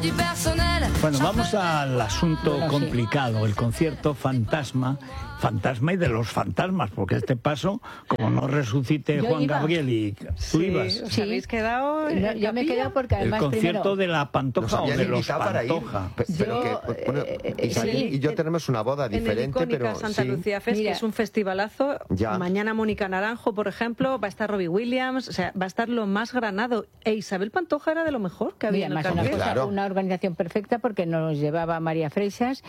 Bueno, vamos al asunto complicado, el concierto fantasma y de los fantasmas, porque este paso, como no resucite Juan Gabriel y tú ibas. ¿Os habéis quedado? Yo me he quedado porque además el concierto primero, de la Pantoja o de los Pantoja. Isabel y yo tenemos una boda diferente, en el Icónica Santa Lucía Fest, que es un festivalazo. Mañana Mónica Naranjo, por ejemplo, va a estar Robbie Williams, o sea, va a estar lo más granado. E Isabel Pantoja era de lo mejor que había en el cartel. Una organización perfecta porque nos llevaba María Freixas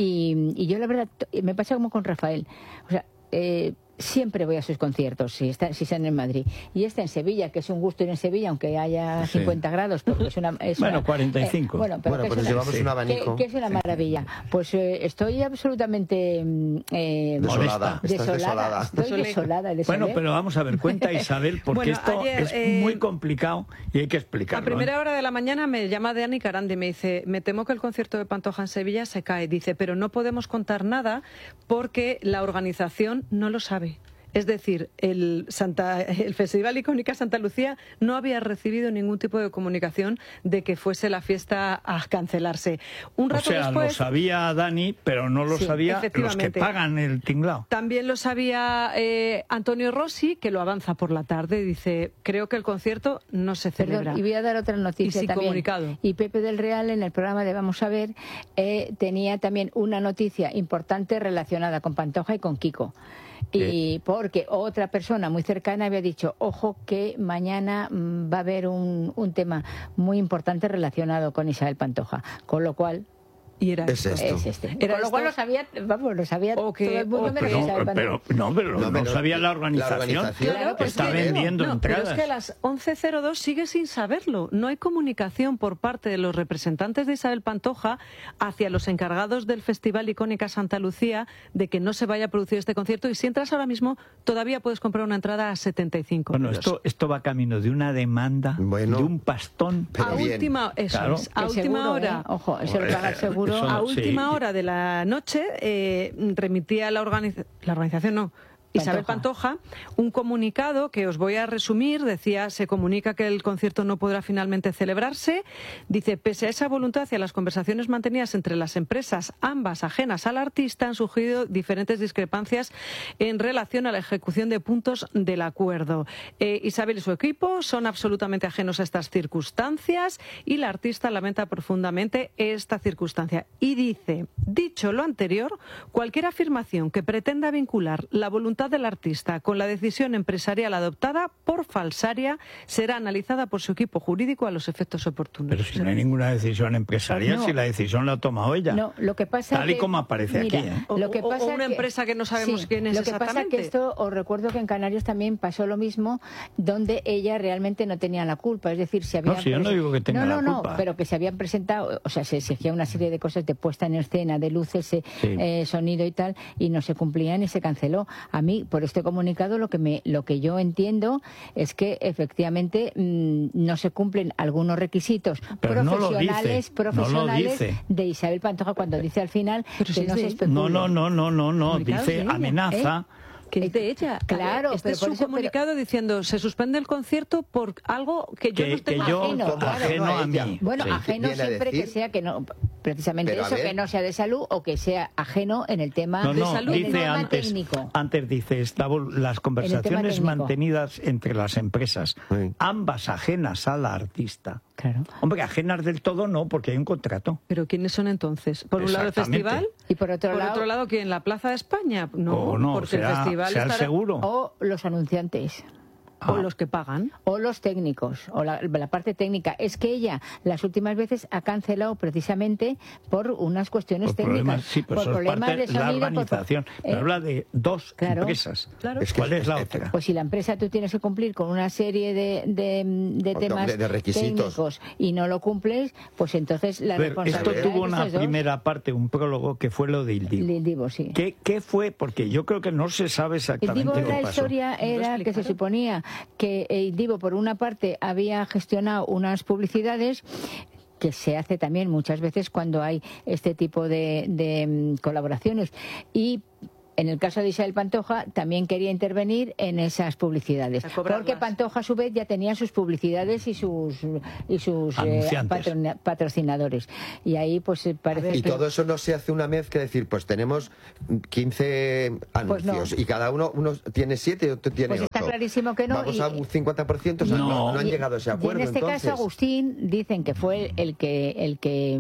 y yo la verdad me pasa como con Rafael. O sea, siempre voy a sus conciertos, si están en Madrid. Y está en Sevilla, que es un gusto ir en Sevilla, aunque haya 50 grados, porque es una... 45. Pues llevamos un abanico. Que es una maravilla. Pues estoy absolutamente... desolada. Estoy desolada. Bueno, pero vamos a ver, cuenta Isabel, porque esto es muy complicado y hay que explicarlo. A primera hora de la mañana me llama Dani Carandi y me dice, me temo que el concierto de Pantoja en Sevilla se cae. Dice, pero no podemos contar nada porque la organización no lo sabe. Es decir, el Festival Icónica Santa Lucía no había recibido ningún tipo de comunicación de que fuese la fiesta a cancelarse. Un rato después, lo sabía Dani, pero no lo sabía los que pagan el tinglao. También lo sabía Antonio Rossi, que lo avanza por la tarde. Dice, creo que el concierto no se celebra. Y voy a dar otra noticia sin también. Comunicado. Y Pepe del Real, en el programa de Vamos a Ver, tenía también una noticia importante relacionada con Pantoja y con Kiko. Y porque otra persona muy cercana había dicho, ojo que mañana va a haber un tema muy importante relacionado con Isabel Pantoja, con lo cual... Y era esto. Con lo cual lo sabía todo el mundo menos Isabel Pantoja. Pero no sabía la organización. Claro, que está vendiendo entradas. Pero es que a las 11:02 sigue sin saberlo. No hay comunicación por parte de los representantes de Isabel Pantoja hacia los encargados del Festival Icónica Santa Lucía de que no se vaya a producir este concierto. Y si entras ahora mismo, todavía puedes comprar una entrada a 75 euros. Bueno, esto va camino de una demanda, de un pastón. A última hora. Ojo, eso lo paga el seguro. A última hora de la noche remitía la organización, Isabel Pantoja, un comunicado que os voy a resumir. Decía, se comunica que el concierto no podrá finalmente celebrarse. Dice, pese a esa voluntad y a las conversaciones mantenidas entre las empresas, ambas ajenas al artista, han surgido diferentes discrepancias en relación a la ejecución de puntos del acuerdo. Isabel y su equipo son absolutamente ajenos a estas circunstancias y la artista lamenta profundamente esta circunstancia. Y dice, dicho lo anterior, cualquier afirmación que pretenda vincular la voluntad del artista con la decisión empresarial adoptada por falsaria será analizada por su equipo jurídico a los efectos oportunos. Pero si no hay ninguna decisión empresarial, si la decisión la ha tomado ella. No, lo que pasa tal y como aparece aquí. Lo que pasa o una empresa que no sabemos quién es exactamente. Lo que pasa que esto, os recuerdo que en Canarias también pasó lo mismo, donde ella realmente no tenía la culpa. Es decir, se había... yo no digo que tenga la culpa. No, pero que se habían presentado, o sea, se exigía una serie de cosas de puesta en escena, de luces, sonido y tal, y no se cumplían y se canceló. A mí, por este comunicado, lo que yo entiendo es que efectivamente no se cumplen algunos requisitos profesionales de Isabel Pantoja cuando dice al final que no se especula. No, dice amenaza. Que es de ella. Claro, este es su comunicado diciendo se suspende el concierto por algo que yo no estoy ajeno a mí. Bueno, ajeno siempre que sea que no, precisamente eso, que no sea de salud o que sea ajeno en el tema de salud. Dice antes dice las conversaciones mantenidas entre las empresas, ambas ajenas a la artista. Claro. Hombre, ajenas del todo no, porque hay un contrato. ¿Pero quiénes son entonces? Por un lado el festival y por otro lado ¿quién? ¿La Plaza de España? No, porque el festival sea el seguro. O los anunciantes. O los que pagan. O los técnicos, o la parte técnica. Es que ella las últimas veces ha cancelado precisamente por unas cuestiones técnicas. Por problemas de sonido. La organización. Pero habla de dos empresas. Claro. ¿Cuál es la otra? Pues si la empresa tú tienes que cumplir con una serie de temas de requisitos técnicos y no lo cumples, pues entonces la responsabilidad... Esto tuvo una primera parte, un prólogo, que fue lo de Ildivo. Ildivo, sí. ¿Qué fue? Porque yo creo que no se sabe exactamente qué pasó. La historia era que se suponía que Ildivo, por una parte, había gestionado unas publicidades que se hace también muchas veces cuando hay este tipo de colaboraciones, y en el caso de Isabel Pantoja, también quería intervenir en esas publicidades. Porque Pantoja, a su vez, ya tenía sus publicidades y sus patrocinadores. Y ahí, pues, parece... Y todo eso no se hace una mezcla, decir, pues tenemos 15 anuncios, pues no. Y cada uno tiene 7 y otro tiene 8. Pues está clarísimo que no. Vamos a un 50%, o sea, no han llegado a ese acuerdo. Y en este caso, Agustín, dicen que fue el que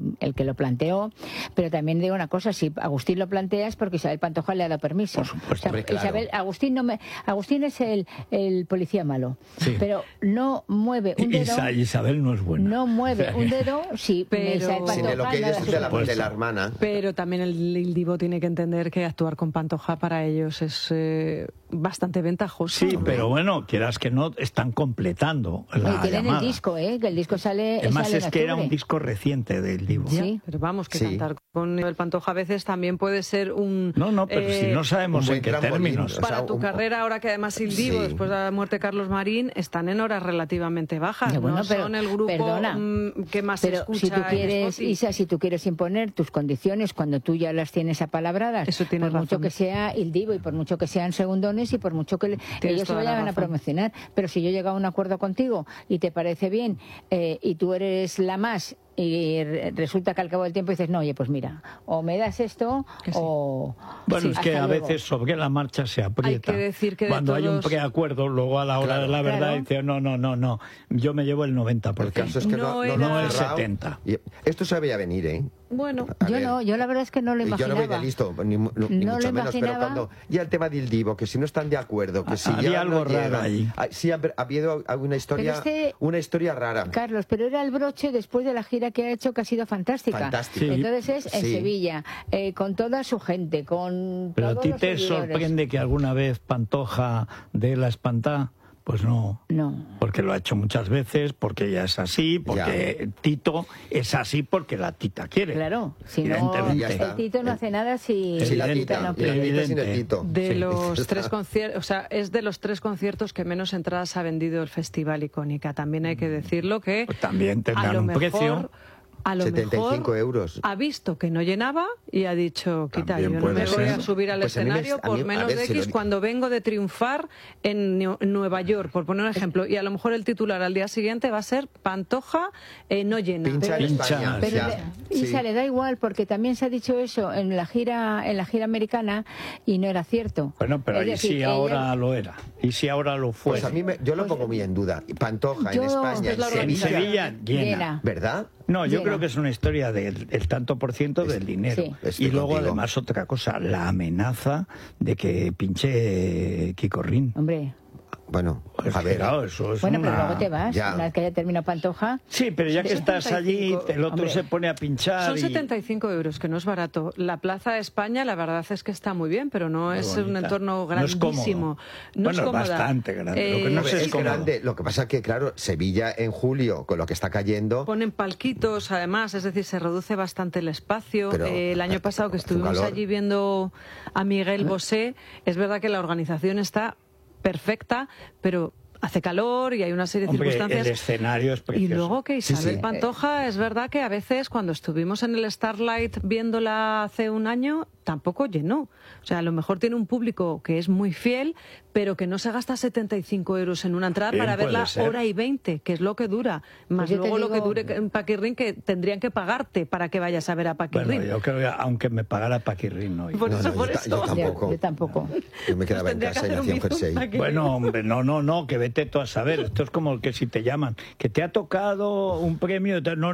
lo planteó, pero también digo una cosa, si Agustín lo plantea es porque Isabel Pantoja le ha dado permiso. Por supuesto. O sea, claro. Agustín es el policía malo, sí. Pero no mueve un dedo. Isabel no es buena. No mueve un dedo si de lo que ellos es de la hermana. Pero también el Divo tiene que entender que actuar con Pantoja para ellos es bastante ventajoso. Sí, pero bueno, quieras que no, están completando la tienen llamada. El disco, que el disco sale. Además es que era un octubre. disco reciente del Divo. Sí, pero vamos, que cantar con el Pantoja a veces también puede ser un... No, pero si no sabemos en qué términos. Para tu carrera, ahora que además el Divo, después de la muerte de Carlos Marín, están en horas relativamente bajas. Bueno, no son el grupo que más se escucha. Si tú quieres, Isa, si tú quieres imponer tus condiciones cuando tú ya las tienes apalabradas, por mucho que sea el Divo y por mucho que sean segundones y por mucho que ellos se vayan a promocionar, pero si yo llego a un acuerdo contigo y te parece bien y tú eres la más y resulta que al cabo del tiempo dices, no, oye, pues mira, o me das esto o... Bueno, es que a veces sobre la marcha se aprieta. Hay que decir que cuando hay un preacuerdo, luego a la hora de la verdad dice, no, yo me llevo el 90%. El caso es que no el 70%. Esto se veía venir, ¿eh? Bueno, yo la verdad es que no lo imaginaba. Yo no veía listo, ni mucho menos, pero cuando ya el tema del Divo, que si no están de acuerdo, que si había ya algo no raro ahí. Sí, ha habido una historia rara. Carlos, pero era el broche después de la gira que ha hecho, que ha sido fantástica. Sí. Entonces es en Sevilla, con toda su gente, con pero todos a ti los te seguidores. sorprende que alguna vez Pantoja dé la espantada. Pues no, porque lo ha hecho muchas veces, porque ella es así, porque Tito es así porque la tita quiere. Claro, si no, el Tito no hace nada si la tita no quiere. De los 3 conciertos, o sea, es de los 3 conciertos que menos entradas ha vendido el Festival Icónica. También hay que decirlo que pues también tendrán un precio. A lo 75 mejor euros. Ha visto que no llenaba y ha dicho, quita, yo no me voy a subir al escenario por menos de X cuando vengo de triunfar en Nueva York, por poner un ejemplo. Y a lo mejor el titular al día siguiente va a ser Pantoja no llena. Pincha en España. Isa, le da igual, porque también se ha dicho eso en la gira americana y no era cierto. Bueno, pero ahí sí ahora lo era. Y si ahora lo fue. Pues a mí yo lo pongo muy en duda. Pantoja en España, en Sevilla llena. ¿Verdad? No, yo creo que es una historia del tanto por ciento del dinero. Sí. Y luego, además, otra cosa, la amenaza de que pinche Kiko Rin. Hombre. Bueno, pues a ver. Claro, eso es pero luego te vas, una vez que haya terminado Pantoja. Sí, pero ya que estás allí, el otro se pone a pinchar. Son 75 euros, que no es barato. La Plaza de España, la verdad es que está muy bien, pero no es un entorno grandísimo. No es bastante grande. Lo que no es grande. Lo que pasa es que, claro, Sevilla en julio, con lo que está cayendo... Ponen palquitos, además, es decir, se reduce bastante el espacio. Pero, el año pasado que estuvimos allí viendo a Miguel Bosé, es verdad que la organización está perfecta, pero hace calor y hay una serie de circunstancias. El escenario es precioso. Y luego que Isabel Pantoja, es verdad que a veces cuando estuvimos en el Starlight viéndola hace un año, tampoco llenó. O sea, a lo mejor tiene un público que es muy fiel, pero que no se gasta 75 euros en una entrada para verla hora y 20, que es lo que dura. Más luego lo que dure en Paquirrín, que tendrían que pagarte para que vayas a ver a Paquirrín. Bueno, yo creo que aunque me pagara Paquirrín, no. Yo tampoco. Yo me quedaba en casa y hacía un jersey. Bueno, hombre, no, que vete tú a saber. Esto es como que si te llaman, que te ha tocado un premio, no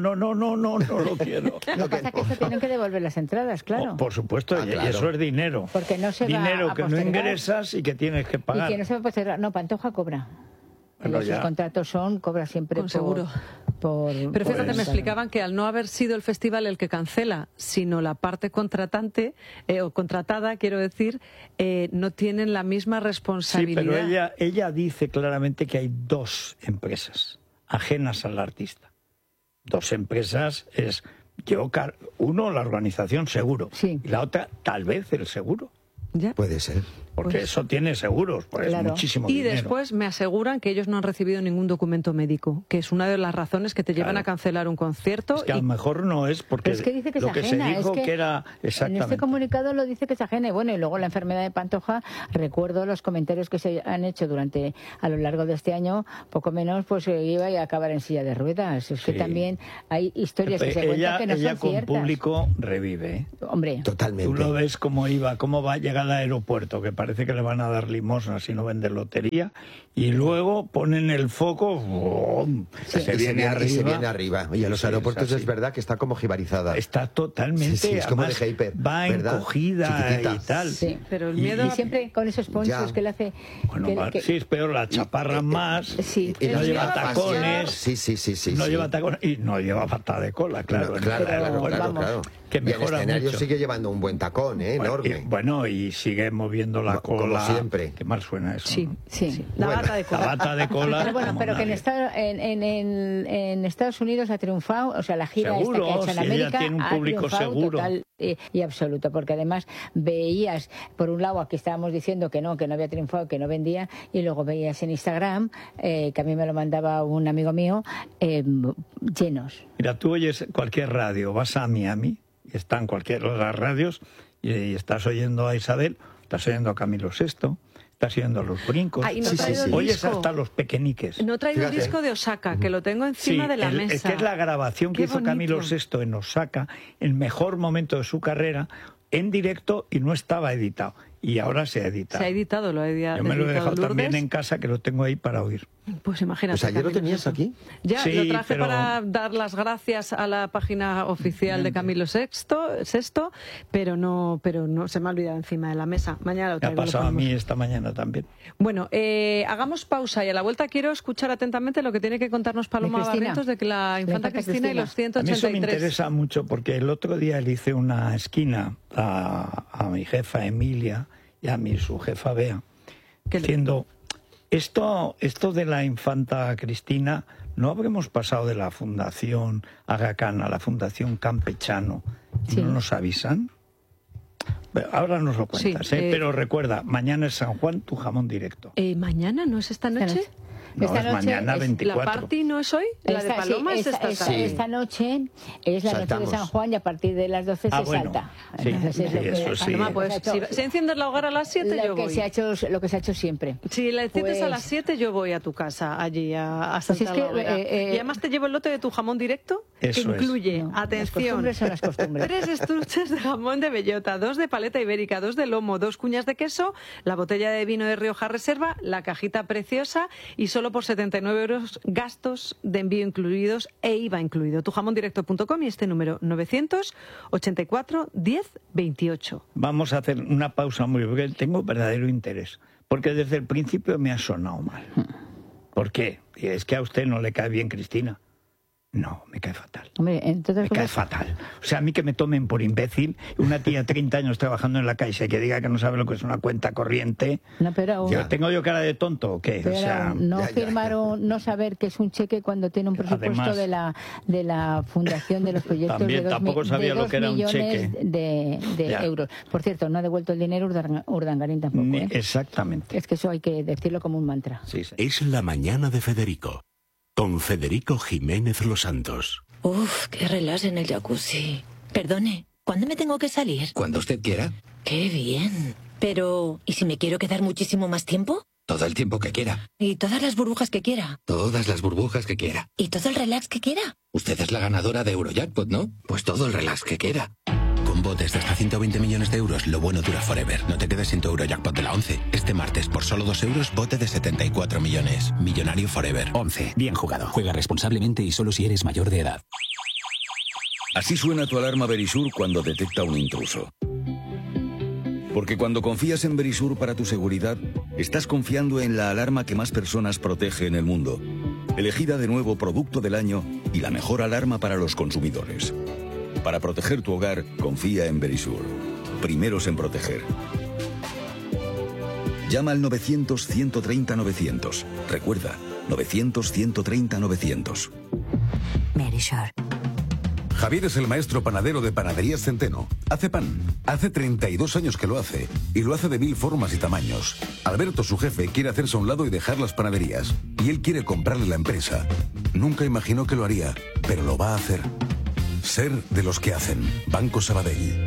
lo quiero. Lo que pasa es que se tienen que devolver las entradas, claro. Por supuesto, y eso es dinero. Porque no se dinero va a que no ingresas y que tienes que pagar. Y que no se va a postergar. No, Pantoja cobra. Los contratos cobra siempre con seguro. Pero fíjate, me explicaban que al no haber sido el festival el que cancela, sino la parte contratante o contratada, quiero decir, no tienen la misma responsabilidad. Sí, pero ella dice claramente que hay 2 empresas ajenas al artista. 2 empresas es uno, la organización seguro, y la otra tal vez el seguro. Puede ser. porque eso tiene seguros, pues claro. Muchísimo dinero. Y después me aseguran que ellos no han recibido ningún documento médico, que es una de las razones que te llevan a cancelar un concierto. Es que a lo mejor no es porque es que dice que lo que se dijo que era exactamente. En este comunicado lo dice que se ajena. Y bueno, y luego la enfermedad de Pantoja, recuerdo los comentarios que se han hecho a lo largo de este año, poco menos, pues iba a acabar en silla de ruedas. Es que también hay historias que se cuentan que no son ciertas. Ella con público revive, ¿eh? Hombre, totalmente. Tú lo ves cómo va a llegar al aeropuerto, que parece que le van a dar limosna si no vende lotería, y luego ponen el foco, ¡bum! Se viene arriba. Y a los aeropuertos es verdad que está como jibarizada. Está totalmente, es como de Hyper, va ¿verdad? Encogida Chiquitita. y tal. Sí, pero el miedo... Y siempre con esos ponchos que le hace... Bueno, sí, es peor, la chaparra más, sí. Y no lleva tacones, sí. No lleva tacones y no lleva pata de cola, claro. Claro. Que y el escenario mucho. Sigue llevando un buen tacón, enorme. Y sigue moviendo la cola. Como siempre. Qué mal suena eso. Sí. La bata de cola. Pero que en Estados Unidos ha triunfado, o sea, la gira esta que ha hecho en América tiene un público seguro. Total y absoluto, porque además veías, por un lado, aquí estábamos diciendo que no había triunfado, que no vendía, y luego veías en Instagram, que a mí me lo mandaba un amigo mío, llenos. Mira, tú oyes cualquier radio, vas a Miami, y están cualquiera de las radios, y estás oyendo a Isabel, estás oyendo a Camilo VI, estás oyendo a Los Brincos, oyes hasta Los Pequeñiques. No he traído el disco de Osaka, que lo tengo encima de la mesa. Es que es la grabación que hizo Camilo VI en Osaka, el mejor momento de su carrera, en directo, y no estaba editado. Y ahora se ha editado. Se ha editado, lo he editado. Yo me lo he dejado Lourdes también en casa, que lo tengo ahí para oír. Pues imagínate. Pues ayer lo tenías aquí. Ya, lo traje para dar las gracias a la página oficial de Camilo VI, pero no se me ha olvidado encima de la mesa. Mañana lo traigo. Me ha pasado a mí esta mañana también. Bueno, hagamos pausa y a la vuelta quiero escuchar atentamente lo que tiene que contarnos Paloma Barrientos de que la infanta Cristina y los 183. A mí eso me interesa mucho porque el otro día le hice una esquina a mi jefa Emilia y a mi subjefa Bea, diciendo, esto de la infanta Cristina, ¿no habremos pasado de la Fundación Aga Khan a la Fundación Campechano? ¿No nos avisan? Ahora nos lo cuentas, pero recuerda, mañana es San Juan, tu jamón directo. ¿Mañana? ¿No es esta noche? No, es mañana 24. ¿La party no es hoy? ¿La de Paloma es esta tarde? Esta noche es la noche de San Juan y a partir de las 12 se salta. Sí, eso sí. Paloma, pues, si enciendes la hoguera a las 7 yo voy. Lo que se ha hecho siempre. Si la enciendes a las 7 yo voy a tu casa, allí a saltar la hoguera. Y además te llevo el lote de tu jamón directo, que incluye, atención, las costumbres. 3 estuches de jamón de bellota, 2 de paleta ibérica, 2 de lomo, 2 cuñas de queso, la botella de vino de Rioja Reserva, la cajita preciosa y solo por 79 euros gastos de envío incluidos e IVA incluido. Tujamondirecto.com y este número 984 10 28. Vamos a hacer una pausa muy breve. Tengo verdadero interés, porque desde el principio me ha sonado mal. ¿Por qué? Es que a usted no le cae bien Cristina. No, me cae fatal. Hombre, entonces, me cae fatal. O sea, a mí que me tomen por imbécil, una tía 30 años trabajando en la Caixa y que diga que no sabe lo que es una cuenta corriente. No, pero ¿tengo yo cara de tonto o qué? Pero o sea, firmaron, no saber que es un cheque cuando tiene un presupuesto además, de la fundación de los proyectos también, de 2 millones de euros. Por cierto, no ha devuelto el dinero Urdangarín tampoco. Exactamente. Es que eso hay que decirlo como un mantra. Sí. Es la mañana de Federico. Con Federico Jiménez Los Santos. Uf, qué relax en el jacuzzi. Perdone, ¿cuándo me tengo que salir? Cuando usted quiera. Qué bien. Pero, ¿y si me quiero quedar muchísimo más tiempo? Todo el tiempo que quiera. ¿Y todas las burbujas que quiera? Todas las burbujas que quiera. ¿Y todo el relax que quiera? Usted es la ganadora de Eurojackpot, ¿no? Pues todo el relax que quiera. Con botes de hasta 120 millones de euros, lo bueno dura forever. No te quedes sin tu Eurojackpot de la 11. Este martes, por solo 2 euros, bote de 74 millones. Millonario forever. 11. Bien jugado. Juega responsablemente y solo si eres mayor de edad. Así suena tu alarma Verisur cuando detecta un intruso. Porque cuando confías en Verisur para tu seguridad, estás confiando en la alarma que más personas protege en el mundo. Elegida de nuevo Producto del Año y la mejor alarma para los consumidores. Para proteger tu hogar, confía en Verisur. Primeros en proteger. Llama al 900-130-900. Recuerda, 900-130-900. Verisur. Javier es el maestro panadero de Panaderías Centeno. Hace pan. Hace 32 años que lo hace. Y lo hace de 1000 formas y tamaños. Alberto, su jefe, quiere hacerse a un lado y dejar las panaderías. Y él quiere comprarle la empresa. Nunca imaginó que lo haría, pero lo va a hacer. Ser de los que hacen. Banco Sabadell.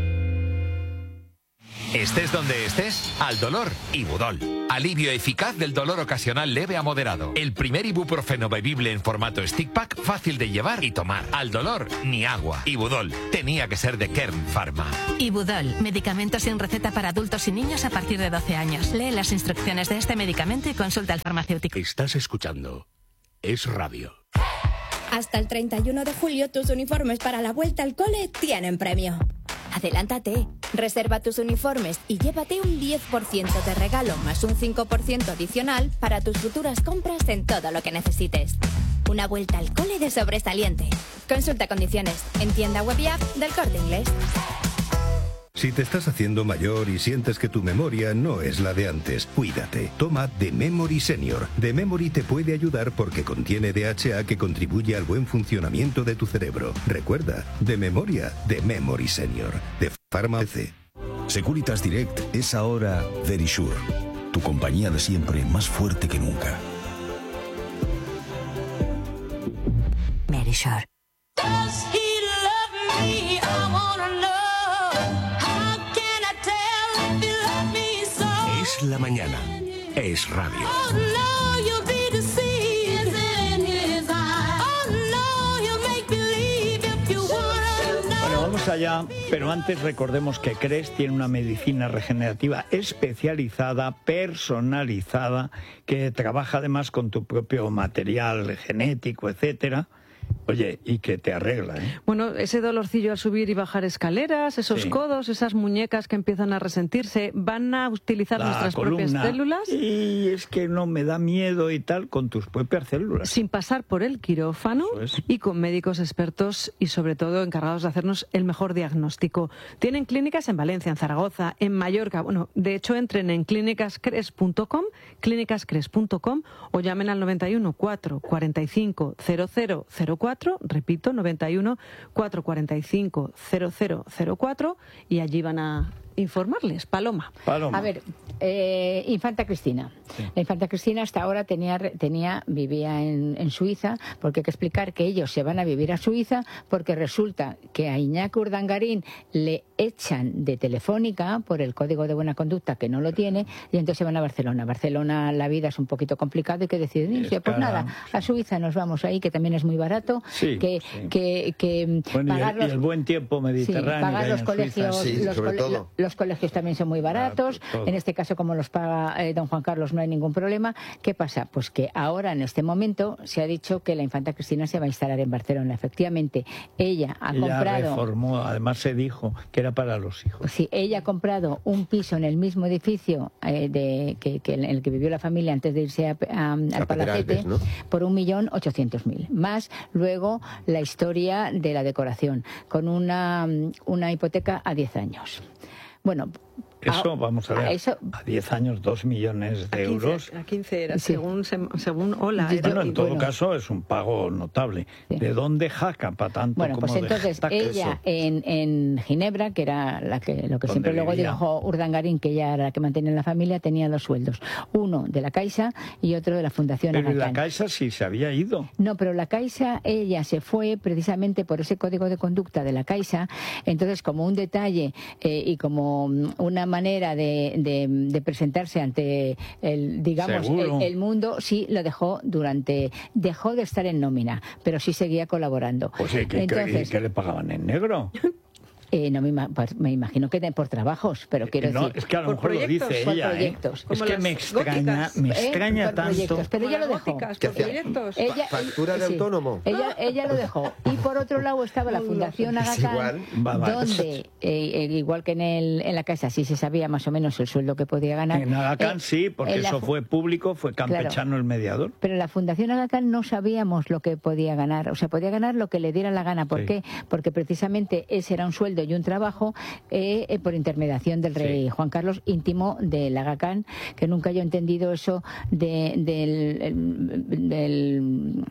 Estés donde estés, al dolor, Ibudol. Alivio eficaz del dolor ocasional leve a moderado. El primer ibuprofeno bebible en formato stick pack, fácil de llevar y tomar. Al dolor, ni agua. Ibudol, tenía que ser de Kern Pharma. Ibudol, medicamento sin receta para adultos y niños a partir de 12 años. Lee las instrucciones de este medicamento y consulta al farmacéutico. Estás escuchando Es Radio. Hasta el 31 de julio tus uniformes para la vuelta al cole tienen premio. Adelántate, reserva tus uniformes y llévate un 10% de regalo más un 5% adicional para tus futuras compras en todo lo que necesites. Una vuelta al cole de sobresaliente. Consulta condiciones en tienda web y app del Corte Inglés. Si te estás haciendo mayor y sientes que tu memoria no es la de antes, cuídate. Toma The Memory Senior. The Memory te puede ayudar porque contiene DHA que contribuye al buen funcionamiento de tu cerebro. Recuerda, de memoria, The Memory Senior. De Pharma OTC. Securitas Direct es ahora Verisure. Tu compañía de siempre más fuerte que nunca. Verisure. Es la mañana. Es radio. Bueno, vamos allá, pero antes recordemos que CRES tiene una medicina regenerativa especializada, personalizada, que trabaja además con tu propio material genético, etcétera. Oye, y que te arregla, ¿eh? Bueno, ese dolorcillo al subir y bajar escaleras, esos codos, esas muñecas que empiezan a resentirse, van a utilizar nuestras propias células. Y es que no me da miedo y tal, con tus propias células. Sin pasar por el quirófano y con médicos expertos y sobre todo encargados de hacernos el mejor diagnóstico. Tienen clínicas en Valencia, en Zaragoza, en Mallorca. Bueno, de hecho entren en clínicascres.com o llamen al 91 445 0004. Repito, 91 445 0004 y allí van a informarles. Paloma. A ver, Infanta Cristina. Sí. La Infanta Cristina hasta ahora vivía en Suiza, porque hay que explicar que ellos se van a vivir a Suiza porque resulta que a Iñaki Urdangarín le echan de Telefónica por el código de buena conducta, que no lo tiene, y entonces se van a Barcelona. Barcelona la vida es un poquito complicado y que deciden irse. Pues nada, a Suiza nos vamos ahí, que también es muy barato. Sí, bueno, pagar y el buen tiempo mediterráneo. Pagar los colegios, los colegios también son muy baratos. En este caso, como los paga don Juan Carlos, no hay ningún problema. ¿Qué pasa? Pues que ahora, en este momento, se ha dicho que la Infanta Cristina se va a instalar en Barcelona. Efectivamente, ella comprado... reformó, además se dijo que era para los hijos. Sí, ella ha comprado un piso en el mismo edificio en el que vivió la familia antes de irse al Palacete, ¿no? Por 1.800.000. Más luego la historia de la decoración, con una hipoteca a 10 años. Bueno, eso, vamos a ver, a 10 años, 2 millones de euros. A 15 era, según Ola. Bueno, en todo caso es un pago notable. Sí. ¿De dónde jaca para tanto? Bueno, como pues entonces ella en Ginebra, que era lo que siempre luego dijo Urdangarín, que ella era la que mantenía la familia, tenía 2 sueldos. Uno de la Caixa y otro de la Fundación Aga Khan. Pero la Caixa sí se había ido. No, pero la Caixa, ella se fue precisamente por ese código de conducta de la Caixa. Entonces, como un detalle y como una manera de presentarse ante el mundo, sí lo dejó dejó de estar en nómina, pero sí seguía colaborando. Pues ¿qué le pagaban en negro? No me imagino que por trabajos, pero quiero decir... Es que a lo mejor lo dice ella, es que me extraña tanto. Pero ella lo dejó. ¿Factura de autónomo? Ella lo dejó. Y por otro lado estaba la Fundación Aga Khan, donde, igual que en la Casa, sí se sabía más o menos el sueldo que podía ganar. En Aga Khan sí, porque eso fue público, fue Campechano el mediador. Pero en la Fundación Aga Khan no sabíamos lo que podía ganar. O sea, podía ganar lo que le diera la gana. ¿Por qué? Porque precisamente ese era un sueldo y un trabajo por intermediación del rey Juan Carlos, íntimo del Aga Khan, que nunca yo he entendido eso del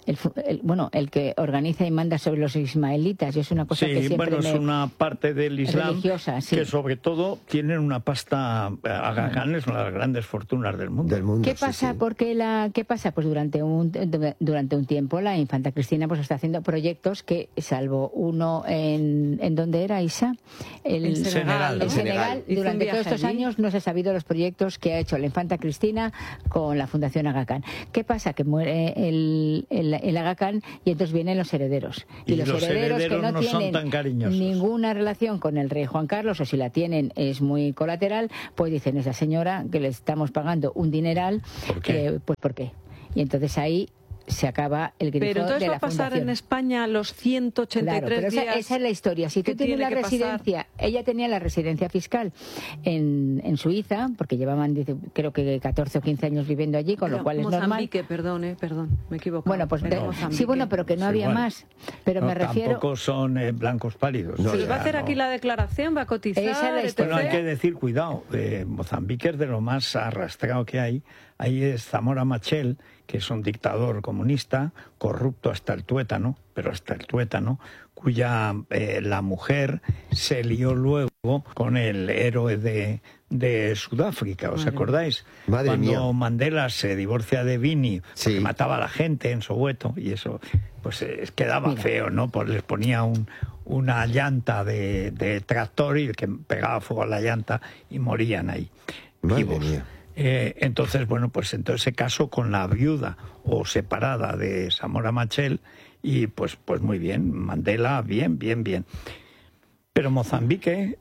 el que organiza y manda sobre los ismaelitas, y es una cosa que siempre es una parte del Islam religiosa, que sobre todo tienen una pasta. Aga Khan es una de las grandes fortunas del mundo. ¿Qué pasa? ¿Qué pasa? Pues durante un tiempo la infanta Cristina pues está haciendo proyectos que, salvo uno en ¿dónde era, Isa? En Senegal. Durante todos estos años no se ha sabido los proyectos que ha hecho la infanta Cristina con la Fundación Aga Khan. ¿Qué pasa? Que muere el Aga Khan y entonces vienen los herederos. Y los herederos que no tienen ninguna relación con el rey Juan Carlos, o si la tienen es muy colateral, pues dicen, esa señora que le estamos pagando un dineral, ¿por qué? Pues ¿por qué? Y entonces ahí se acaba el grifo de la fundación. Pero entonces va a pasar en España los 183 días. Esa es la historia. Si tú tienes la residencia, ella tenía la residencia fiscal en Suiza, porque llevaban, creo que 14 o 15 años viviendo allí, con lo cual es normal. Mozambique, perdón, me equivoco. Bueno, pues sí, pero que no había más. Pero me refiero. Tampoco son blancos pálidos. Se les va a hacer aquí la declaración, va a cotizar. Esa es la historia. Bueno, hay que decir, cuidado, Mozambique es de lo más arrastrado que hay. Ahí es Zamora Machel, que es un dictador comunista, corrupto hasta el tuétano, cuya la mujer se lió luego con el héroe de Sudáfrica, ¿os acordáis? Madre Cuando mía. Mandela se divorcia de Winnie, que mataba a la gente en Soweto, y eso pues quedaba feo, ¿no? Pues les ponía una llanta de tractor y que pegaba fuego a la llanta y morían ahí. Madre vivos. mía. Entonces, pues entonces se casó con la viuda o separada de Zamora Machel y pues muy bien, Mandela, bien. Pero Mozambique,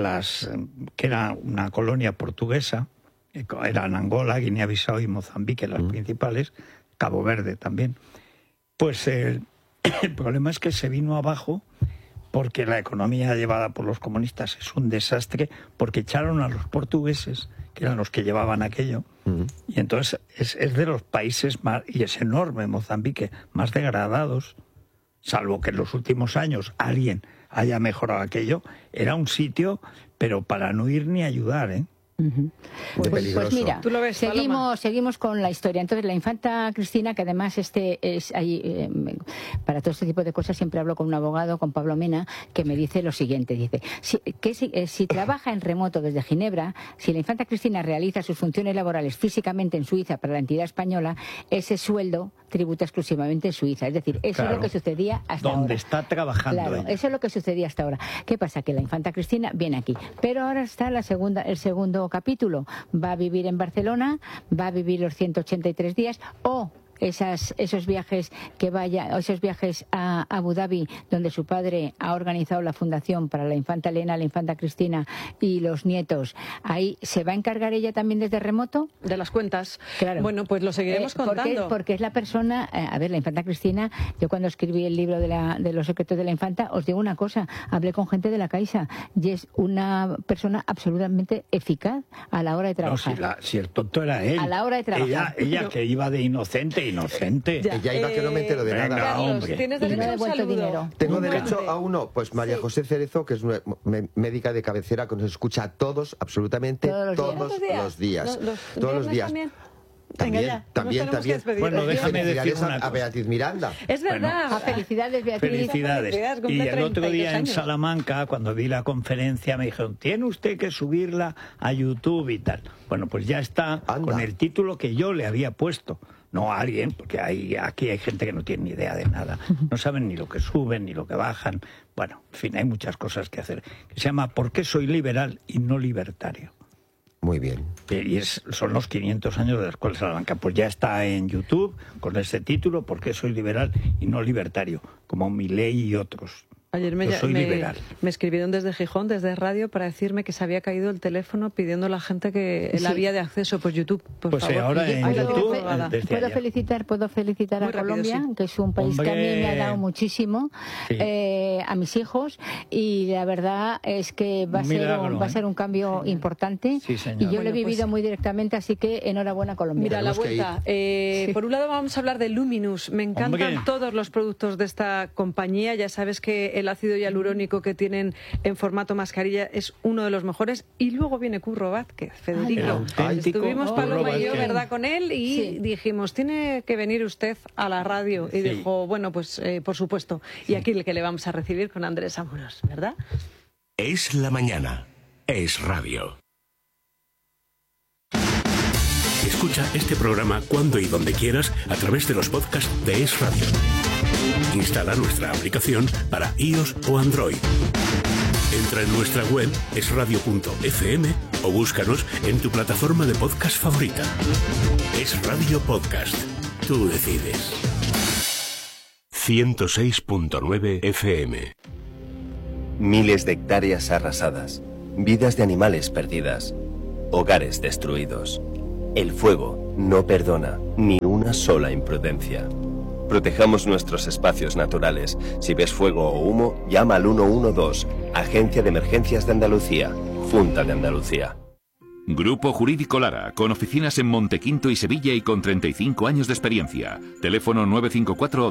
que era una colonia portuguesa, eran Angola, Guinea-Bissau y Mozambique las principales, Cabo Verde también, pues el problema es que se vino abajo porque la economía llevada por los comunistas es un desastre, porque echaron a los portugueses, que eran los que llevaban aquello, y entonces es de los países más, y es enorme Mozambique, más degradados, salvo que en los últimos años alguien haya mejorado aquello, era un sitio, pero para no ir ni ayudar, ¿eh? Pues mira, ¿Tú lo ves, seguimos con la historia. Entonces la infanta Cristina, que además es ahí, para todo este tipo de cosas siempre hablo con un abogado, con Pablo Mena, que me dice lo siguiente, dice, si trabaja en remoto desde Ginebra, si la infanta Cristina realiza sus funciones laborales físicamente en Suiza para la entidad española, ese sueldo tributa exclusivamente en Suiza. Es decir, eso es lo que sucedía hasta ahora. Donde está trabajando ella. Eso es lo que sucedía hasta ahora. ¿Qué pasa? Que la infanta Cristina viene aquí, pero ahora está el segundo capítulo. Va a vivir en Barcelona, va a vivir los 183 días o esos viajes esos viajes a Abu Dhabi, donde su padre ha organizado la fundación para la infanta Elena, la infanta Cristina y los nietos. Ahí se va a encargar ella también desde remoto de las cuentas. Claro. Bueno, pues lo seguiremos contando. Porque es la persona, la infanta Cristina, yo cuando escribí el libro de los secretos de la infanta, os digo una cosa, hablé con gente de la Caixa y es una persona absolutamente eficaz a la hora de trabajar. No, si el tonto era él. A la hora de trabajar. Ella que iba de inocente. Ella iba que no me entero de nada. Carlos, ¿tienes derecho a un saludo? Tengo derecho a uno, pues María José Cerezo, que es una médica de cabecera que nos escucha a todos, absolutamente todos los días. Todos los días. También. Bueno, déjame decir una cosa. A Beatriz Miranda. Es verdad. Bueno, felicidades, Beatriz. Felicidades. Y el otro día en Salamanca, cuando vi la conferencia, me dijeron, tiene usted que subirla a YouTube y tal. Bueno, pues ya está con el título que yo le había puesto. No a alguien, porque aquí hay gente que no tiene ni idea de nada. No saben ni lo que suben, ni lo que bajan. Bueno, en fin, hay muchas cosas que hacer. Que se llama ¿Por qué soy liberal y no libertario? Muy bien. Y son los 500 años de la Escuela de Salamanca. Pues ya está en YouTube con ese título, ¿Por qué soy liberal y no libertario? Como Milei y otros. Ayer me escribieron desde Gijón, desde radio, para decirme que se había caído el teléfono pidiendo a la gente que la vía de acceso por YouTube. Por favor. Ahora en YouTube. Puedo felicitar a Colombia, que es un país que a mí me ha dado muchísimo, a mis hijos, y la verdad es que va a ser un cambio importante. Sí, y yo lo he vivido muy directamente, así que enhorabuena, Colombia. Mira, la vuelta. Por un lado vamos a hablar de Luminous. Me encantan todos los productos de esta compañía. Ya sabes que el ácido hialurónico que tienen en formato mascarilla es uno de los mejores. Y luego viene Curro Vázquez, Federico. Estuvimos Paloma y yo, ¿verdad?, con él, y dijimos, tiene que venir usted a la radio. Y dijo, bueno, pues por supuesto. Y aquí el que le vamos a recibir con Andrés Amorós, ¿verdad? Es la mañana. Es radio. Escucha este programa cuando y donde quieras a través de los podcasts de Es Radio. Instala nuestra aplicación para iOS o Android. Entra en nuestra web esradio.fm o búscanos en tu plataforma de podcast favorita. Es Radio Podcast. Tú decides. 106.9 FM. Miles de hectáreas arrasadas, vidas de animales perdidas, hogares destruidos. El fuego no perdona ni una sola imprudencia. Protejamos nuestros espacios naturales. Si ves fuego o humo, llama al 112, Agencia de Emergencias de Andalucía, Junta de Andalucía. Grupo Jurídico Lara, con oficinas en Montequinto y Sevilla y con 35 años de experiencia. Teléfono 954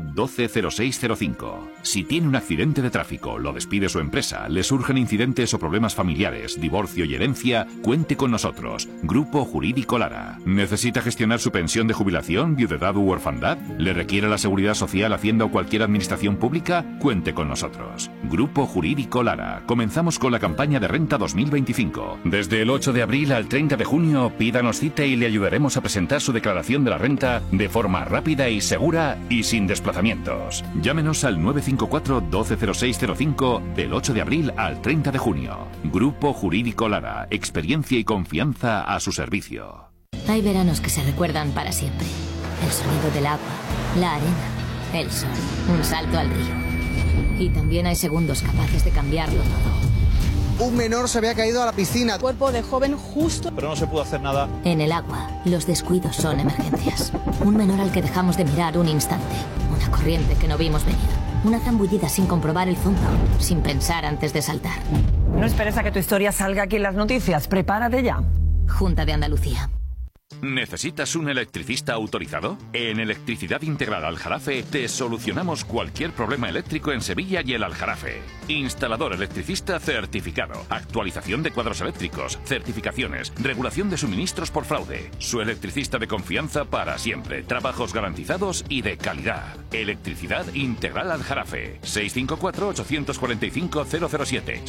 120605. Si tiene un accidente de tráfico, lo despide su empresa, le surgen incidentes o problemas familiares, divorcio y herencia, cuente con nosotros. Grupo Jurídico Lara. ¿Necesita gestionar su pensión de jubilación, viudedad u orfandad? ¿Le requiere la Seguridad Social, Hacienda o cualquier administración pública? Cuente con nosotros. Grupo Jurídico Lara. Comenzamos con la campaña de renta 2025. Desde el 8 de abril al 30 de junio, pídanos cita y le ayudaremos a presentar su declaración de la renta de forma rápida y segura y sin desplazamientos. Llámenos al 954 120605 del 8 de abril al 30 de junio. Grupo Jurídico Lara. Experiencia y confianza a su servicio. Hay veranos que se recuerdan para siempre. El sonido del agua, la arena, el sol, un salto al río. Y también hay segundos capaces de cambiarlo todo. Un menor se había caído a la piscina. Cuerpo de joven justo. Pero no se pudo hacer nada. En el agua, los descuidos son emergencias. Un menor al que dejamos de mirar un instante. Una corriente que no vimos venir. Una zambullida sin comprobar el fondo, sin pensar antes de saltar. No esperes a que tu historia salga aquí en las noticias. Prepárate ya. Junta de Andalucía. ¿Necesitas un electricista autorizado? En Electricidad Integral Aljarafe te solucionamos cualquier problema eléctrico en Sevilla y el Aljarafe. Instalador electricista certificado, actualización de cuadros eléctricos, certificaciones, regulación de suministros por fraude. Su electricista de confianza para siempre, trabajos garantizados y de calidad. Electricidad Integral Aljarafe. 654-845-007.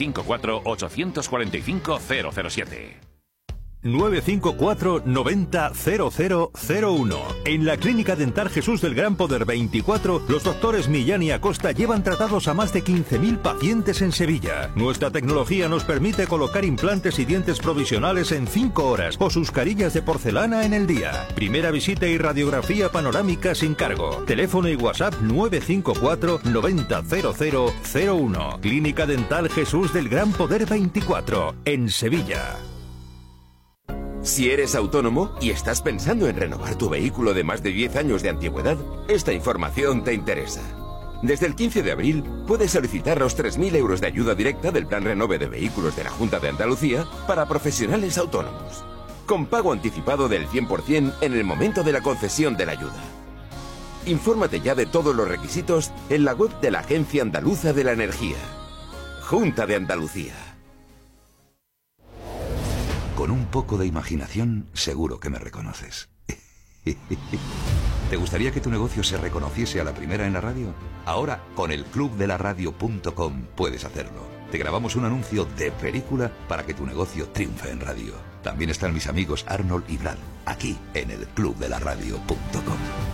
654-845-007. 954 90 0001. En la Clínica Dental Jesús del Gran Poder 24, los doctores Millán y Acosta llevan tratados a más de 15.000 pacientes en Sevilla. Nuestra tecnología nos permite colocar implantes y dientes provisionales en 5 horas o sus carillas de porcelana en el día. Primera visita y radiografía panorámica sin cargo. Teléfono y WhatsApp 954 90 0001. Clínica Dental Jesús del Gran Poder 24, en Sevilla. Si eres autónomo y estás pensando en renovar tu vehículo de más de 10 años de antigüedad, esta información te interesa. Desde el 15 de abril puedes solicitar los 3.000 euros de ayuda directa del Plan Renove de Vehículos de la Junta de Andalucía para profesionales autónomos, con pago anticipado del 100% en el momento de la concesión de la ayuda. Infórmate ya de todos los requisitos en la web de la Agencia Andaluza de la Energía. Junta de Andalucía. Con un poco de imaginación, seguro que me reconoces. ¿Te gustaría que tu negocio se reconociese a la primera en la radio? Ahora, con el clubdelaradio.com puedes hacerlo. Te grabamos un anuncio de película para que tu negocio triunfe en radio. También están mis amigos Arnold y Brad, aquí en el clubdelaradio.com.